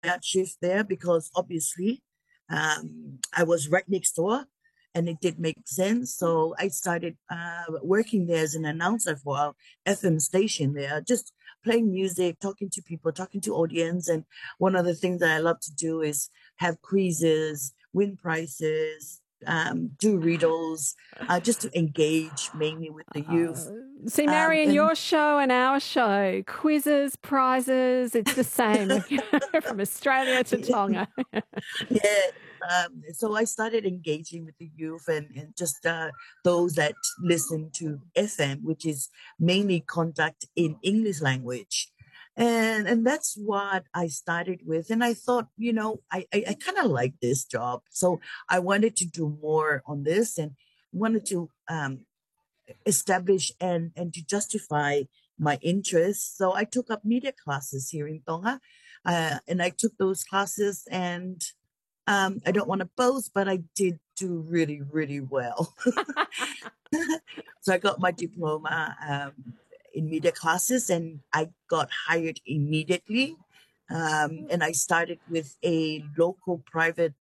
night shift there because obviously I was right next door and it did make sense. So I started working there as an announcer for our FM station there, just playing music, talking to people, talking to audience. And one of the things that I love to do is have quizzes, win prizes, do riddles, just to engage mainly with the youth. See, Marion, And your show and our show, quizzes, prizes, it's the same from Australia to Tonga. yeah, so I started engaging with the youth and just those that listen to FM, which is mainly contact in English language. And that's what I started with. And I thought, I kind of like this job. So I wanted to do more on this and wanted to establish and to justify my interests. So I took up media classes here in Tonga. And I took those classes and I don't want to boast, but I did do really, really well. So I got my diploma in media classes and I got hired immediately. And I started with a local private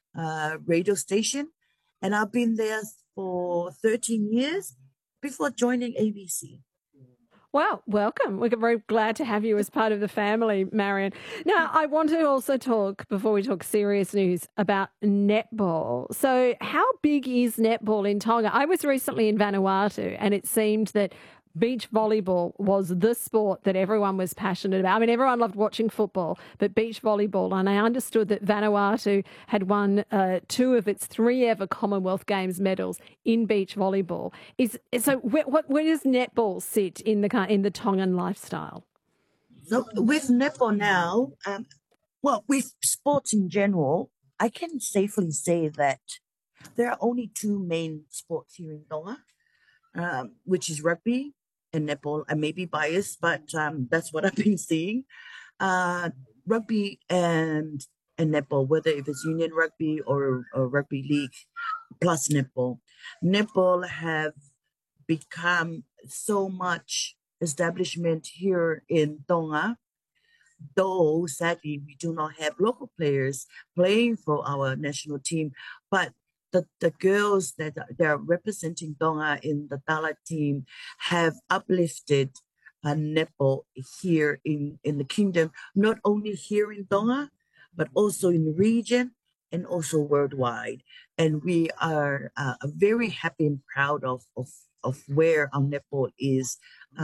radio station. And I've been there for 13 years before joining ABC. Well, welcome. We're very glad to have you as part of the family, Marion. Now, I want to also talk, before we talk serious news, about netball. So, how big is netball in Tonga? I was recently in Vanuatu and it seemed that beach volleyball was the sport that everyone was passionate about. I mean, everyone loved watching football, but beach volleyball. And I understood that Vanuatu had won 2 of its 3 ever Commonwealth Games medals in beach volleyball. So where does netball sit in the Tongan lifestyle? So with netball now, well, with sports in general, I can safely say that there are only 2 main sports here in Tonga, which is rugby and netball. I may be biased, but that's what I've been seeing. Uh, Rugby and netball, whether if it's union rugby or rugby league plus netball. Netball have become so much establishment here in Tonga, though sadly we do not have local players playing for our national team, but the girls that are representing Tonga in the Tala team have uplifted netball here in the kingdom, not only here in Tonga, but also in the region and also worldwide. And we are very happy and proud of where our netball is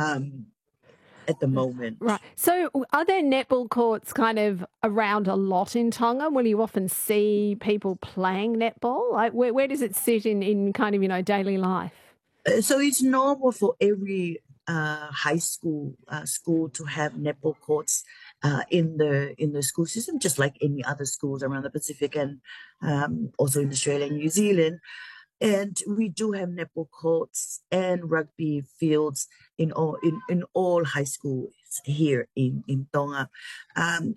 at the moment. Right. So are there netball courts kind of around a lot in Tonga? Will you often see people playing netball? Like where does it sit in kind of, daily life? So it's normal for every high school to have netball courts in the school system, just like any other schools around the Pacific and also in Australia and New Zealand. And we do have netball courts and rugby fields in all high schools here in Tonga. Um,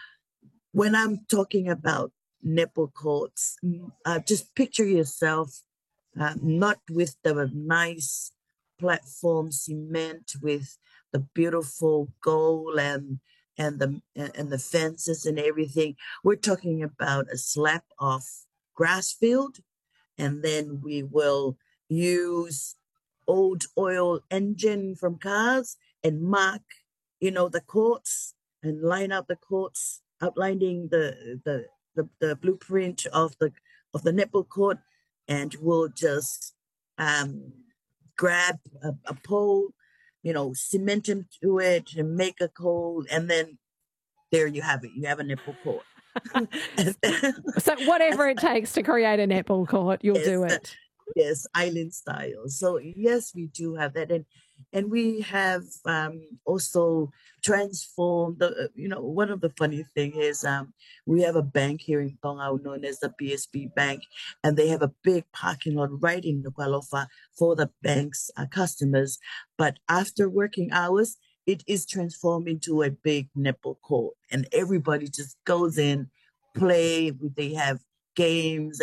when I'm talking about netball courts, just picture yourself not with the nice platform cement with the beautiful goal and the fences and everything. We're talking about a slab of grass field, and then we will use old oil engine from cars and mark, the courts and line up the courts, outlining the blueprint of the netball court, and we'll just um, grab a pole, cement into it and make a hole, and then there you have it. You have a netball court. So whatever it takes to create a netball court, you'll Yes, do it. yes, island style. So yes, we do have that, and we have also transformed. One of the funny thing is we have a bank here in Tonga known as the BSB Bank, and they have a big parking lot right in Nuku'alofa for the bank's customers. But after working hours, it is transformed into a big netball court, and everybody just goes in, play. They have games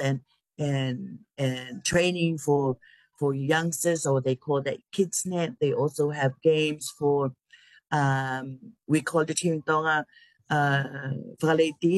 and training for youngsters, or they call that kids net. They also have games for we call it here in Tonga,